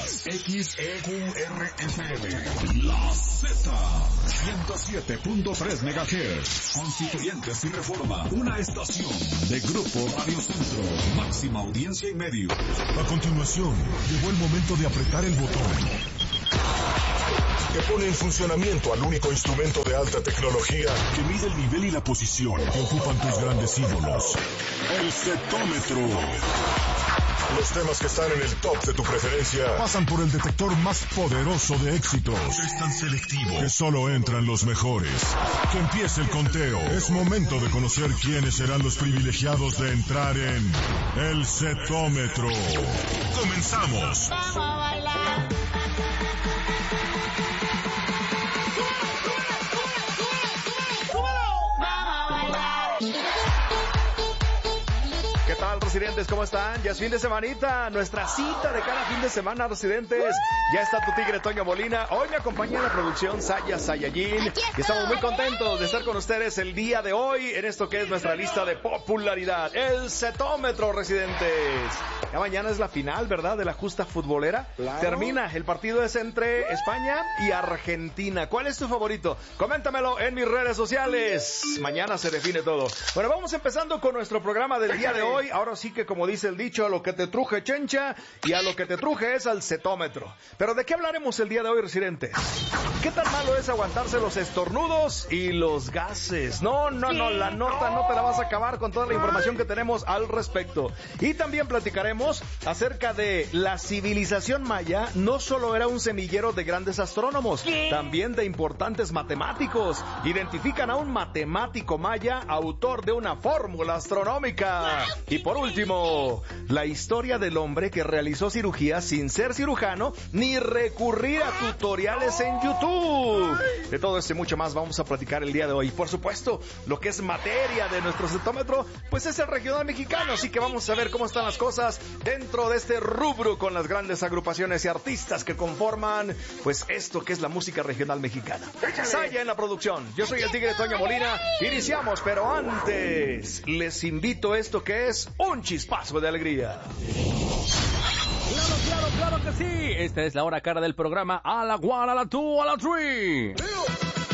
escuchas XEQRFM, La Z, 107.3 MHz, Constituyentes y Reforma, una estación de Grupo Radio Centro, máxima audiencia y medios. A continuación, llegó el momento de apretar el botón que pone en funcionamiento al único instrumento de alta tecnología que mide el nivel y la posición que ocupan tus grandes ídolos, el Zetómetro. Los temas que están en el top de tu preferencia pasan por el detector más poderoso de éxitos. Es tan selectivo que solo entran los mejores. Que empiece el conteo. Es momento de conocer quiénes serán los privilegiados de entrar en el Zetómetro. ¡Comenzamos! Vamos a bailar. ¿Qué tal, residentes? ¿Cómo están? Ya es fin de semanita, nuestra cita de cada fin de semana, residentes. Ya está tu tigre Toño Molina. Hoy me acompaña en la producción Saya Saiyajin. Y estamos muy contentos de estar con ustedes el día de hoy en esto que es nuestra lista de popularidad, el Zetómetro, residentes. Ya mañana es la final, ¿verdad? De la justa futbolera. Claro. Termina, el partido es entre España y Argentina. ¿Cuál es tu favorito? Coméntamelo en mis redes sociales. Mañana se define todo. Bueno, vamos empezando con nuestro programa del día de hoy. Ahora sí que, como dice el dicho, a lo que te truje, chencha, y a lo que te truje es al Zetómetro. Pero ¿de qué hablaremos el día de hoy, residentes? ¿Qué tan malo es aguantarse los estornudos y los gases? No, la nota no te la vas a acabar con toda la información que tenemos al respecto. Y también platicaremos acerca de la civilización maya. No solo era un semillero de grandes astrónomos, también de importantes matemáticos. Identifican a un matemático maya, autor de una fórmula astronómica. Y por último, la historia del hombre que realizó cirugía sin ser cirujano ni recurrir a tutoriales en YouTube. De todo esto y mucho más vamos a platicar el día de hoy. Por supuesto, lo que es materia de nuestro Zetómetro, pues es el regional mexicano, así que vamos a ver cómo están las cosas dentro de este rubro con las grandes agrupaciones y artistas que conforman, pues esto que es la música regional mexicana. Saya en la producción, yo soy el tigre Toño Molina. Iniciamos, pero antes les invito a esto que es un chispazo de alegría. Claro que sí. Esta es la hora cara del programa. A la one, a la two, a la three.